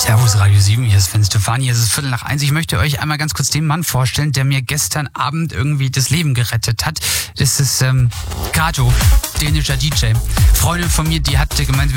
Servus Radio 7, hier ist Sven Stefani, es ist 1:15. Ich möchte euch einmal ganz kurz den Mann vorstellen, der mir gestern Abend irgendwie das Leben gerettet hat. Das ist Kato, dänischer DJ. Freundin von mir, die hatte gemeint,